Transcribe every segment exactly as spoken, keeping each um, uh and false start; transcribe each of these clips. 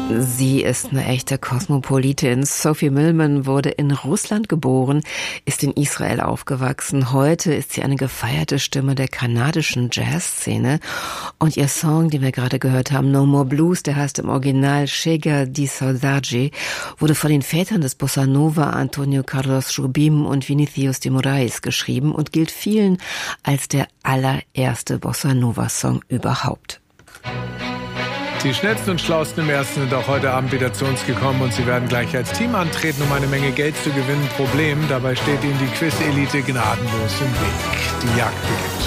Sie ist eine echte Kosmopolitin. Sophie Millman wurde in Russland geboren, ist in Israel aufgewachsen. Heute ist sie eine gefeierte Stimme der kanadischen Jazzszene. Und ihr Song, den wir gerade gehört haben, No More Blues, der heißt im Original Chega di Saudade, wurde von den Vätern des Bossa Nova, Antonio Carlos Jobim und Vinicius de Moraes, geschrieben und gilt vielen als der allererste Bossa Nova Song überhaupt. Die schnellsten und schlausten im Ersten sind auch heute Abend wieder zu uns gekommen und sie werden gleich als Team antreten, um eine Menge Geld zu gewinnen. Problem, dabei steht ihnen die Quiz-Elite gnadenlos im Weg. Die Jagd beginnt.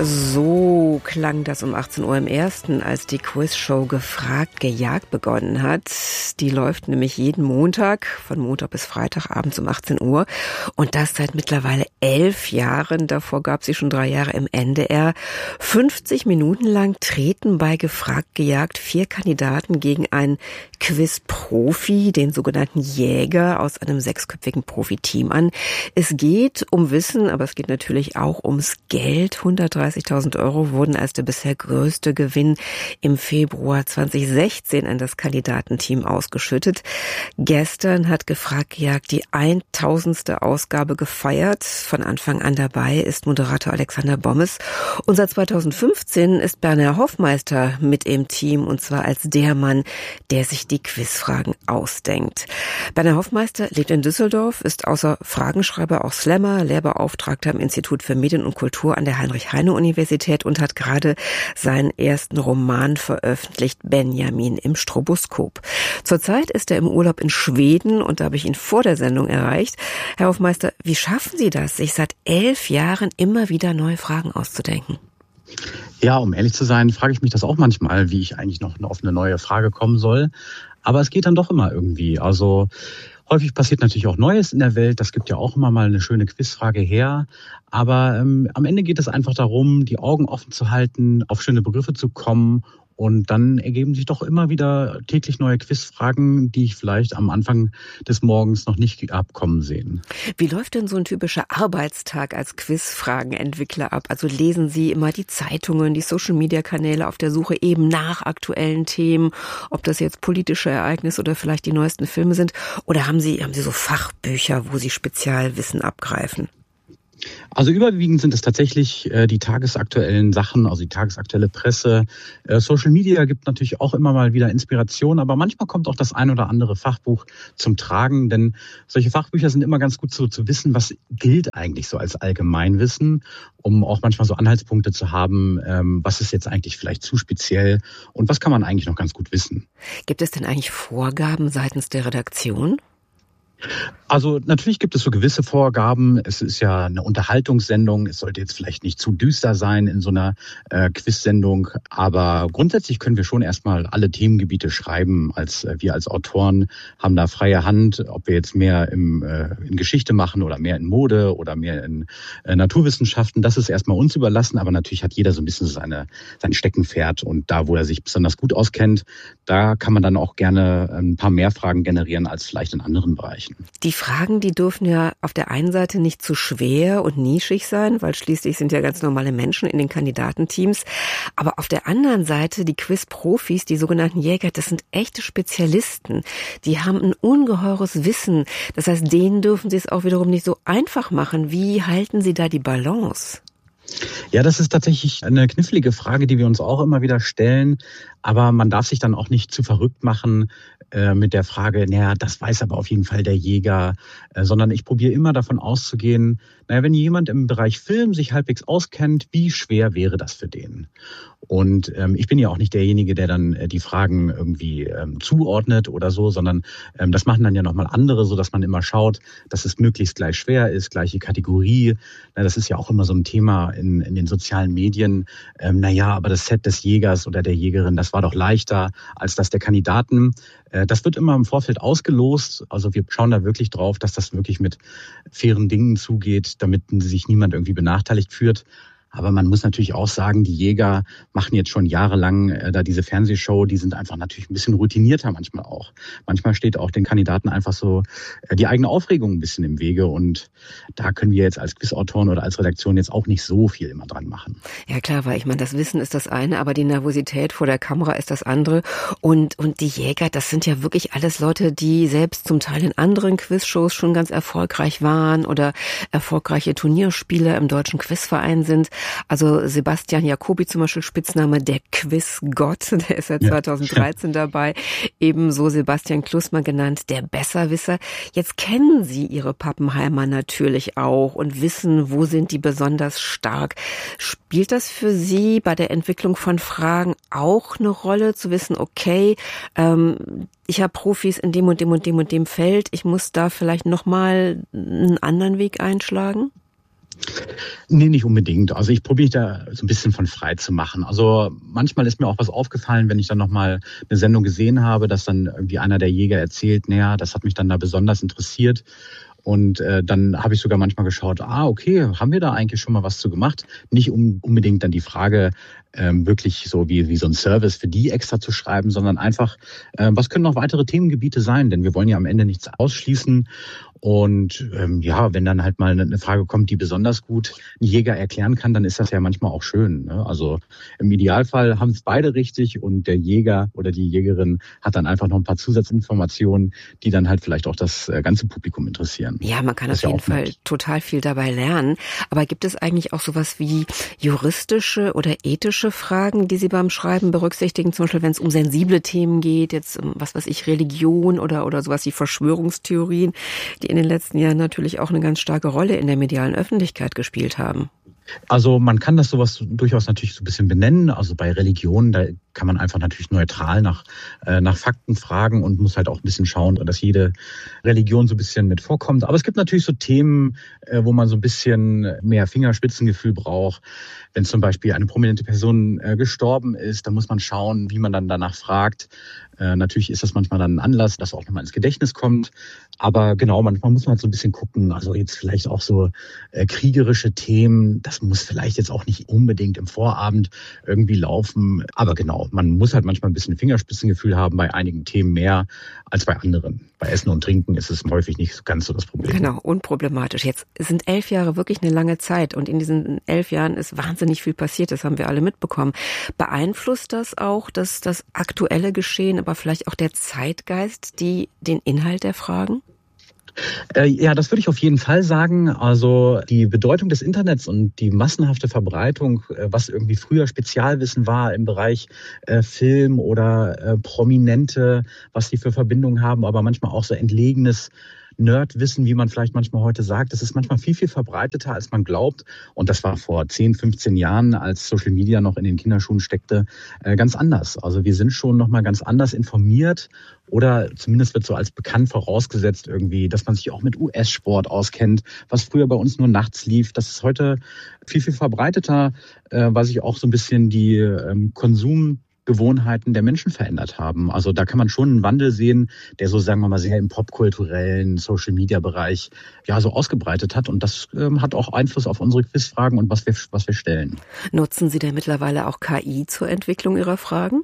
So klang das um achtzehn Uhr im Ersten, als die Quizshow Gefragt, gejagt begonnen hat. Die läuft nämlich jeden Montag, von Montag bis Freitag abends um achtzehn Uhr. Und das seit mittlerweile elf Jahren. Davor gab sie schon drei Jahre im N D R. fünfzig Minuten lang treten bei Gefragt, gejagt vier Kandidaten gegen einen Quiz-Profi, den sogenannten Jäger aus einem sechsköpfigen Profiteam an. Es geht um Wissen, aber es geht natürlich auch ums Geld. hundertdreißigtausend Euro wurden als der bisher größte Gewinn im Februar zweitausendsechzehn an das Kandidatenteam ausgeschüttet. Gestern hat Gefragt gejagt die tausendste Ausgabe gefeiert. Von Anfang an dabei ist Moderator Alexander Bommes. Und seit zweitausendfünfzehn ist Berner Hoffmeister mit im Team, und zwar als der Mann, der sich die Quizfragen ausdenkt. Berner Hoffmeister lebt in Düsseldorf, ist außer Fragenschreiber auch Slammer, Lehrbeauftragter am Institut für Medien und Kultur an der Heinrich-Heine-Universität und hat gerade seinen ersten Roman veröffentlicht, Benjamin im Stroboskop. Zurzeit ist er im Urlaub in Schweden und da habe ich ihn vor der Sendung erreicht. Herr Hoffmeister, wie schaffen Sie das, sich seit elf Jahren immer wieder neue Fragen auszudenken? Ja, um ehrlich zu sein, frage ich mich das auch manchmal, wie ich eigentlich noch auf eine neue Frage kommen soll. Aber es geht dann doch immer irgendwie. Also häufig passiert natürlich auch Neues in der Welt. Das gibt ja auch immer mal eine schöne Quizfrage her. Aber ähm, am Ende geht es einfach darum, die Augen offen zu halten, auf schöne Begriffe zu kommen. Und dann ergeben sich doch immer wieder täglich neue Quizfragen, die ich vielleicht am Anfang des Morgens noch nicht abkommen sehen. Wie läuft denn so ein typischer Arbeitstag als Quizfragenentwickler ab? Also lesen Sie immer die Zeitungen, die Social-Media-Kanäle auf der Suche eben nach aktuellen Themen, ob das jetzt politische Ereignisse oder vielleicht die neuesten Filme sind? Oder haben Sie, haben Sie so Fachbücher, wo Sie Spezialwissen abgreifen? Also überwiegend sind es tatsächlich äh, die tagesaktuellen Sachen, also die tagesaktuelle Presse. Äh, Social Media gibt natürlich auch immer mal wieder Inspiration, aber manchmal kommt auch das ein oder andere Fachbuch zum Tragen, denn solche Fachbücher sind immer ganz gut so zu wissen, was gilt eigentlich so als Allgemeinwissen, um auch manchmal so Anhaltspunkte zu haben, ähm, was ist jetzt eigentlich vielleicht zu speziell und was kann man eigentlich noch ganz gut wissen. Gibt es denn eigentlich Vorgaben seitens der Redaktion? Also natürlich gibt es so gewisse Vorgaben. Es ist ja eine Unterhaltungssendung. Es sollte jetzt vielleicht nicht zu düster sein in so einer äh, Quiz-Sendung. Aber grundsätzlich können wir schon erstmal alle Themengebiete schreiben. Als äh, wir als Autoren haben da freie Hand, ob wir jetzt mehr im, äh, in Geschichte machen oder mehr in Mode oder mehr in äh, Naturwissenschaften. Das ist erstmal uns überlassen. Aber natürlich hat jeder so ein bisschen seine, sein Steckenpferd. Und da, wo er sich besonders gut auskennt, da kann man dann auch gerne ein paar mehr Fragen generieren als vielleicht in anderen Bereichen. Die Fragen, die dürfen ja auf der einen Seite nicht zu schwer und nischig sein, weil schließlich sind ja ganz normale Menschen in den Kandidatenteams. Aber auf der anderen Seite, die Quiz-Profis, die sogenannten Jäger, das sind echte Spezialisten. Die haben ein ungeheures Wissen. Das heißt, denen dürfen sie es auch wiederum nicht so einfach machen. Wie halten Sie da die Balance? Ja, das ist tatsächlich eine knifflige Frage, die wir uns auch immer wieder stellen. Aber man darf sich dann auch nicht zu verrückt machen äh, mit der Frage, naja, das weiß aber auf jeden Fall der Jäger, äh, sondern ich probiere immer davon auszugehen, naja, wenn jemand im Bereich Film sich halbwegs auskennt, wie schwer wäre das für den? Und ähm, ich bin ja auch nicht derjenige, der dann äh, die Fragen irgendwie ähm, zuordnet oder so, sondern ähm, das machen dann ja nochmal andere, so dass man immer schaut, dass es möglichst gleich schwer ist, gleiche Kategorie. Na, das ist ja auch immer so ein Thema in, in den sozialen Medien. Ähm, naja, aber das Set des Jägers oder der Jägerin, das war doch leichter als das der Kandidaten. Äh, das wird immer im Vorfeld ausgelost. Also wir schauen da wirklich drauf, dass das wirklich mit fairen Dingen zugeht, damit sich niemand irgendwie benachteiligt fühlt. Aber man muss natürlich auch sagen, die Jäger machen jetzt schon jahrelang äh, da diese Fernsehshow, die sind einfach natürlich ein bisschen routinierter manchmal auch. Manchmal steht auch den Kandidaten einfach so äh, die eigene Aufregung ein bisschen im Wege und da können wir jetzt als Quizautoren oder als Redaktion jetzt auch nicht so viel immer dran machen. Ja klar, weil ich meine, das Wissen ist das eine, aber die Nervosität vor der Kamera ist das andere. Und, und die Jäger, das sind ja wirklich alles Leute, die selbst zum Teil in anderen Quizshows schon ganz erfolgreich waren oder erfolgreiche Turnierspieler im Deutschen Quizverein sind. Also Sebastian Jacobi zum Beispiel, Spitzname der Quizgott, der ist seit zweitausenddreizehn ja. dabei. Ebenso Sebastian Klusmer genannt, der Besserwisser. Jetzt kennen Sie Ihre Pappenheimer natürlich auch und wissen, wo sind die besonders stark. Spielt das für Sie bei der Entwicklung von Fragen auch eine Rolle, zu wissen, okay, ähm, ich habe Profis in dem und dem und dem und dem Feld, ich muss da vielleicht nochmal einen anderen Weg einschlagen? Nee, nicht unbedingt. Also ich probiere da so ein bisschen von frei zu machen. Also manchmal ist mir auch was aufgefallen, wenn ich dann nochmal eine Sendung gesehen habe, dass dann irgendwie einer der Jäger erzählt, naja, das hat mich dann da besonders interessiert. Und äh, dann habe ich sogar manchmal geschaut, ah, okay, haben wir da eigentlich schon mal was zu gemacht? Nicht um unbedingt dann die Frage ähm, wirklich so wie, wie so ein Service für die extra zu schreiben, sondern einfach, äh, was können noch weitere Themengebiete sein? Denn wir wollen ja am Ende nichts ausschließen. Und ähm, ja, wenn dann halt mal eine Frage kommt, die besonders gut ein Jäger erklären kann, dann ist das ja manchmal auch schön. Ne? Also im Idealfall haben es beide richtig und der Jäger oder die Jägerin hat dann einfach noch ein paar Zusatzinformationen, die dann halt vielleicht auch das äh, ganze Publikum interessieren. Ja, man kann das auf jeden Fall nett. total viel dabei lernen. Aber gibt es eigentlich auch sowas wie juristische oder ethische Fragen, die Sie beim Schreiben berücksichtigen? Zum Beispiel, wenn es um sensible Themen geht, jetzt um, was weiß ich, Religion oder, oder sowas wie Verschwörungstheorien, die in den letzten Jahren natürlich auch eine ganz starke Rolle in der medialen Öffentlichkeit gespielt haben. Also man kann das sowas durchaus natürlich so ein bisschen benennen. Also bei Religionen, da kann man einfach natürlich neutral nach, äh, nach Fakten fragen und muss halt auch ein bisschen schauen, dass jede Religion so ein bisschen mit vorkommt. Aber es gibt natürlich so Themen, äh, wo man so ein bisschen mehr Fingerspitzengefühl braucht. Wenn zum Beispiel eine prominente Person äh, gestorben ist, dann muss man schauen, wie man dann danach fragt. Äh, natürlich ist das manchmal dann ein Anlass, dass auch nochmal ins Gedächtnis kommt. Aber genau, manchmal muss man halt so ein bisschen gucken. Also jetzt vielleicht auch so äh, kriegerische Themen, das muss vielleicht jetzt auch nicht unbedingt im Vorabend irgendwie laufen. Aber genau, man muss halt manchmal ein bisschen Fingerspitzengefühl haben, bei einigen Themen mehr als bei anderen. Bei Essen und Trinken ist es häufig nicht ganz so das Problem. Genau, unproblematisch. Jetzt sind elf Jahre wirklich eine lange Zeit und in diesen elf Jahren ist wahnsinnig viel passiert, das haben wir alle mitbekommen. Beeinflusst das auch das, das aktuelle Geschehen, aber vielleicht auch der Zeitgeist, die den Inhalt der Fragen? Äh, ja, das würde ich auf jeden Fall sagen. Also die Bedeutung des Internets und die massenhafte Verbreitung, äh, was irgendwie früher Spezialwissen war im Bereich äh, Film oder äh, Prominente, was die für Verbindungen haben, aber manchmal auch so entlegenes Nerdwissen, wie man vielleicht manchmal heute sagt, das ist manchmal viel, viel verbreiteter, als man glaubt. Und das war vor zehn, fünfzehn Jahren, als Social Media noch in den Kinderschuhen steckte, ganz anders. Also wir sind schon nochmal ganz anders informiert oder zumindest wird so als bekannt vorausgesetzt irgendwie, dass man sich auch mit U S-Sport auskennt, was früher bei uns nur nachts lief. Das ist heute viel, viel verbreiteter, weil sich auch so ein bisschen die Konsum Gewohnheiten der Menschen verändert haben. Also da kann man schon einen Wandel sehen, der so, sagen wir mal, sehr im popkulturellen Social-Media-Bereich ja so ausgebreitet hat. Und das ähm, hat auch Einfluss auf unsere Quizfragen und was wir, was wir stellen. Nutzen Sie denn mittlerweile auch K I zur Entwicklung Ihrer Fragen?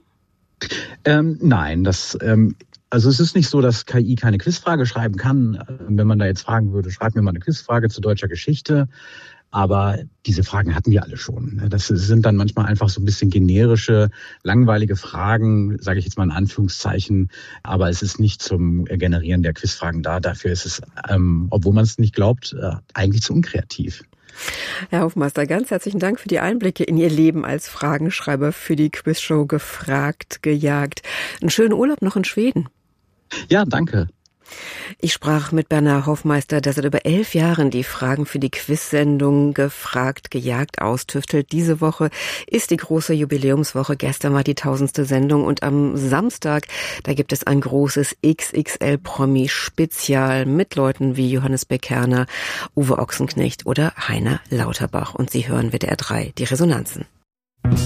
Ähm, nein, das... Ähm, Also es ist nicht so, dass K I keine Quizfrage schreiben kann. Wenn man da jetzt fragen würde, schreib mir mal eine Quizfrage zu deutscher Geschichte. Aber diese Fragen hatten wir alle schon. Das sind dann manchmal einfach so ein bisschen generische, langweilige Fragen, sage ich jetzt mal in Anführungszeichen. Aber es ist nicht zum Generieren der Quizfragen da. Dafür ist es, ähm, obwohl man es nicht glaubt, äh, eigentlich zu unkreativ. Herr Hofmeister, ganz herzlichen Dank für die Einblicke in Ihr Leben als Fragenschreiber für die Quizshow Gefragt, Gejagt. Einen schönen Urlaub noch in Schweden. Ja, danke. Ich sprach mit Bernhard Hofmeister, der seit über elf Jahren die Fragen für die Quizsendung Gefragt, Gejagt austüftelt. Diese Woche ist die große Jubiläumswoche. Gestern war die tausendste Sendung und am Samstag, da gibt es ein großes X X L-Promi-Spezial mit Leuten wie Johannes Bekerner, Uwe Ochsenknecht oder Heiner Lauterbach. Und Sie hören W D R drei, die Resonanzen.